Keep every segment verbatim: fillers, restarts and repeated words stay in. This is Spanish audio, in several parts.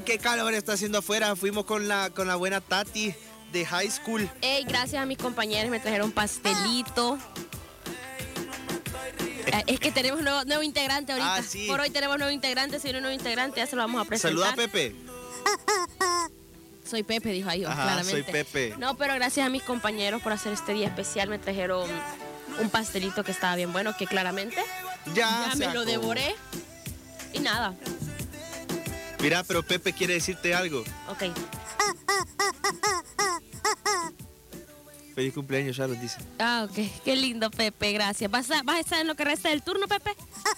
Qué calor está haciendo afuera. Fuimos con la, con la buena Tati de high school. Ey, gracias a mis compañeros, me trajeron pastelito. Eh, Es que tenemos nuevo, nuevo integrante ahorita. Ah, sí. Por hoy tenemos nuevo integrante, si no hay nuevo integrante, ya se lo vamos a presentar. Saluda a Pepe. Soy Pepe, dijo ahí, Ajá, claramente. soy Pepe. No, pero gracias a mis compañeros por hacer este día especial. Me trajeron un pastelito que estaba bien bueno, que claramente Ya, ya se me lo acabó. devoré. Y nada. Mira, pero Pepe quiere decirte algo. Ok. Feliz cumpleaños, ya lo dice. Ah, ok. Qué lindo, Pepe, gracias. ¿Vas a, vas a estar en lo que resta del turno, Pepe?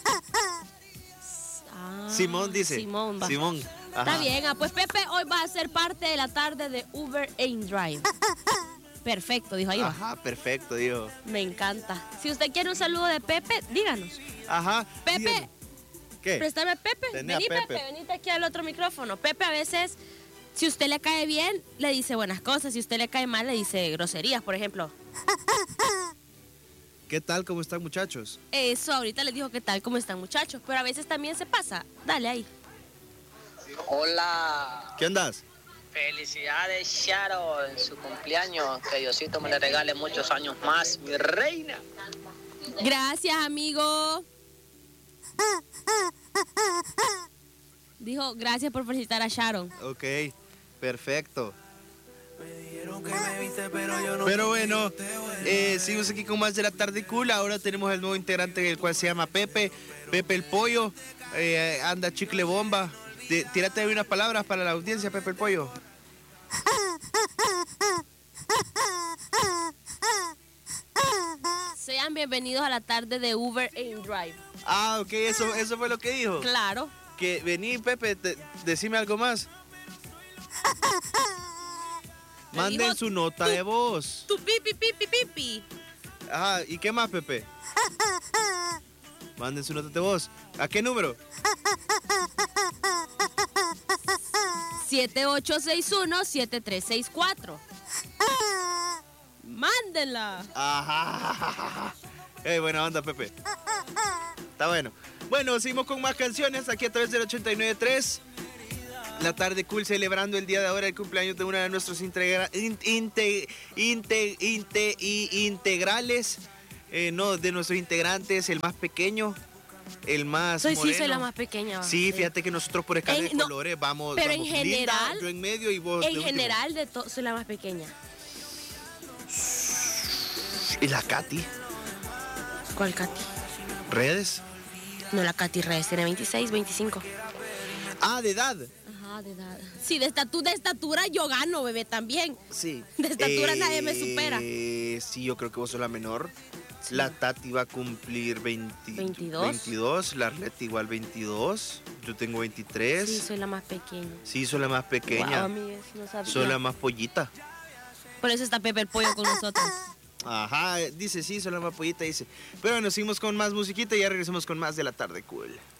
Ah, Simón dice. Simón, va. Simón. Ajá. Está bien, ah, pues Pepe hoy va a ser parte de la tarde de Uber and Drive. Perfecto, dijo ahí va. Ajá, perfecto, digo. Me encanta. Si usted quiere un saludo de Pepe, díganos. Ajá. Pepe, dígame. ¿Qué? préstame a Pepe. Tené a Vení, Pepe. Pepe. venite aquí al otro micrófono. Pepe a veces, si usted le cae bien, le dice buenas cosas. Si usted le cae mal, le dice groserías, por ejemplo. ¿Qué tal? ¿Cómo están, muchachos? Eso, ahorita les dijo qué tal, cómo están, muchachos. Pero a veces también se pasa. Dale ahí. Hola, ¿Qué andas? felicidades Sharon en su cumpleaños, que Diosito me le regale muchos años más, mi reina. Gracias, amigo. Dijo, gracias por felicitar a Sharon. Ok, perfecto. Pero bueno, eh, seguimos aquí con más de la tarde cool. Ahora tenemos el nuevo integrante, el cual se llama Pepe. Pepe el Pollo. Eh, anda chicle bomba. T- Tírate ahí unas palabras para la audiencia, Pepe el Pollo. Sean bienvenidos a la tarde de Uber and Drive. Ah, ok, eso, eso fue lo que dijo. Claro. Que vení, Pepe, te- decime algo más. Me Manden dijo su nota tu- de voz. Tu pipi, pipi, pipi. Ajá, ¿y qué más, Pepe? Manden su nota de voz. ¿A qué número? siete ocho seis uno, siete tres seis cuatro. Mándenla. Ajá. Hey, buena onda, Pepe. Está bueno. Bueno, seguimos con más canciones aquí a través del ochenta y nueve punto tres. La tarde cool celebrando el día de ahora el cumpleaños de uno de nuestros integra in- inte- inte- inte- i- integrales. Eh, no, de nuestros integrantes, el más pequeño, el más Soy, sí, moreno. soy la más pequeña. va. Sí, fíjate que nosotros por escala En- de no, colores vamos, pero vamos en Linda, general- yo en medio y vos de En último. general, de todo, soy la más pequeña. ¿Y la Katy? ¿Cuál Katy? ¿Redes? No, la Katy Reyes tiene veintiséis, veinticinco. Ah, de edad. Ajá, de edad. Sí, de, estatu de estatura yo gano, bebé, también. Sí. De estatura nadie me supera. Sí, yo creo que vos sos la menor. Sí. La Tati va a cumplir veinte, veintidós. veintidós. La Arlette igual veintidós. Yo tengo veintitrés. Sí, soy la más pequeña. Sí, soy la más pequeña. Guau, amigues, no sabía. Soy la más pollita. Por eso está Pepe el Pollo con nosotros. Ajá, dice, sí, soy la más pollita, dice. Pero bueno, seguimos con más musiquita y ya regresamos con más de la tarde cool.